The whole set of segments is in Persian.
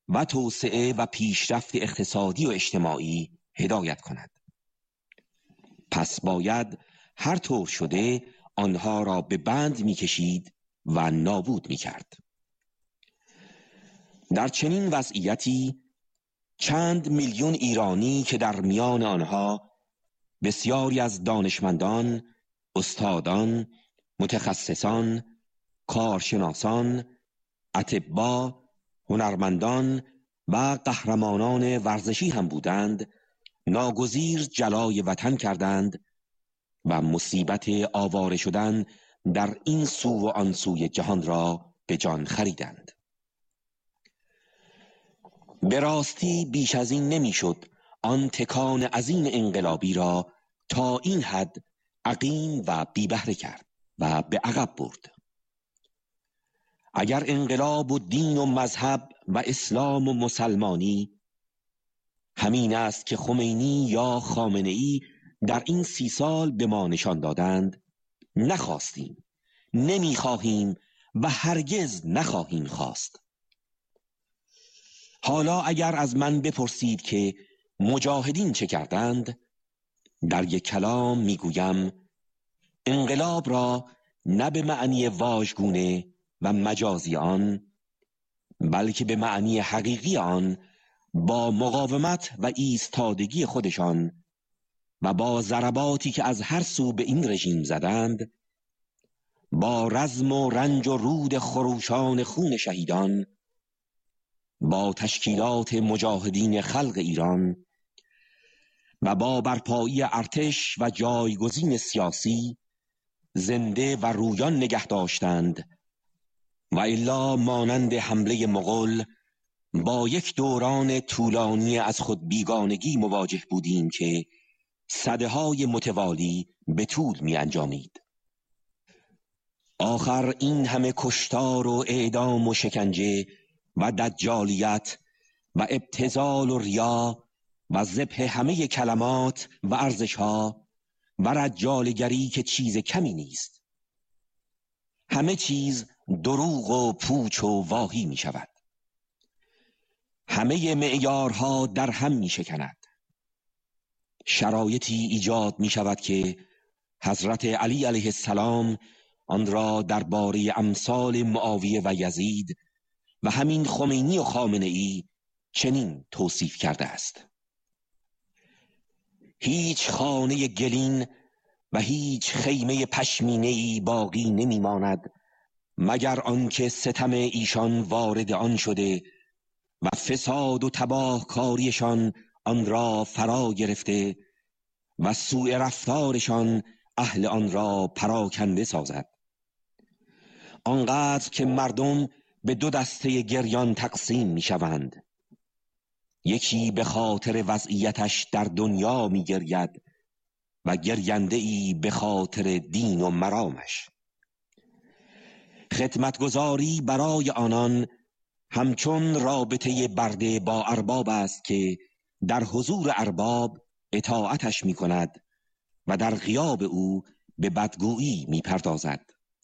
و توسعه و پیشرفت اقتصادی و اجتماعی هدایت کند. پس باید هر طور شده آنها را به بند می‌کشید و نابود می‌کرد. در چنین وضعیتی چند میلیون ایرانی که در میان آنها بسیاری از دانشمندان، استادان، متخصصان، کارشناسان، اطباء، هنرمندان و قهرمانان ورزشی هم بودند، ناگزیر جلای وطن کردند و مصیبت آواره شدن در این سو و آن سوی جهان را به جان خریدند. به راستی بیش از این نمیشد آن تکان عظیم انقلابی را تا این حد عقیم و بی بهره کرد و به عقب برد. اگر انقلاب و دین و مذهب و اسلام و مسلمانی همین است که خمینی یا خامنه‌ای در این 30 سال به ما نشان دادند، نخواستیم، نمیخواهیم و هرگز نخواهیم خواست. حالا اگر از من بپرسید که مجاهدین چه کردند، در یک کلام میگویم انقلاب را نه به معنی واژگونه و مجازی آن، بلکه به معنی حقیقی آن با مقاومت و ایستادگی خودشان و با ضرباتی که از هر سو به این رژیم زدند، با رزم و رنج و رود خروشان خون شهیدان، با تشکیلات مجاهدین خلق ایران و با برپایی ارتش و جایگزین سیاسی زنده و رویان نگه داشتند و الا مانند حمله مغول با یک دوران طولانی از خود بیگانگی مواجه بودیم که سده‌های متوالی به طول می انجامید. آخر این همه کشتار و اعدام و شکنجه و دجالیت و ابتذال و ریا و ذبح همه کلمات و ارزش‌ها و رجالگری که چیز کمی نیست. همه چیز دروغ و پوچ و واهی می شود. همه معیارها در هم می شکند. شرایطی ایجاد می شود که حضرت علی علیه السلام آن را درباره امثال معاویه و یزید و همین خمینی و خامنه‌ای چنین توصیف کرده است: هیچ خانه گلین و هیچ خیمه پشمینه‌ای باقی نمی‌ماند مگر آنکه ستم ایشان وارد آن شده و فساد و تباهکاریشان آن را فرا گرفته و سوء رفتارشان اهل آن را پراکنده سازد. آنقدر که مردم به 2 دسته گریان تقسیم می شوند. یکی به خاطر وضعیتش در دنیا می گرید و گرینده ای به خاطر دین و مرامش. خدمتگزاری برای آنان همچون رابطه برده با ارباب است که در حضور ارباب اطاعتش می کند و در غیاب او به بدگویی می پردازد.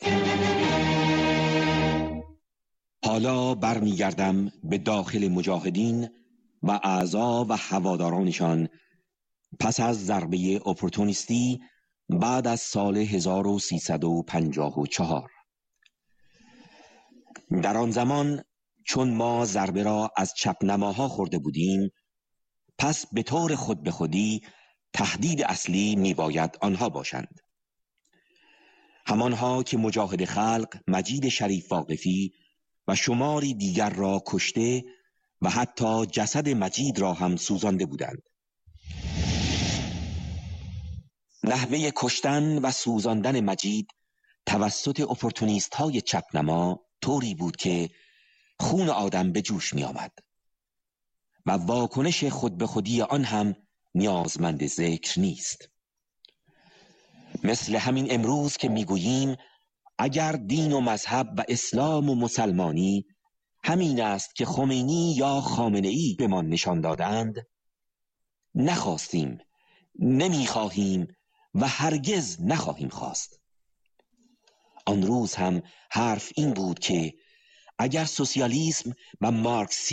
حالا برمیگردم به داخل مجاهدین و اعضا و هوادارانشان پس از ضربه اپورتونیستی بعد از سال 1354. در آن زمان چون ما ضربه را از چپ نماها خورده بودیم، پس به طور خود به خودی تهدید اصلی می باید آنها باشند. همانها که مجاهد خلق مجید شریف واقفی و شماری دیگر را کشته و حتی جسد مجید را هم سوزانده بودند. نحوه کشتن و سوزاندن مجید توسط اپورتونیست های چپ نما طوری بود که خون آدم به جوش می آمد و واکنش خود به خودی آن هم نیازمند ذکر نیست. مثل همین امروز که میگوییم اگر دین و مذهب و اسلام و مسلمانی همین است که خمینی یا خامنه‌ای به ما نشان دادند، نخواستیم، نمیخواهیم و هرگز نخواهیم خواست. آن روز هم حرف این بود که اگر سوسیالیسم و مارکسیسم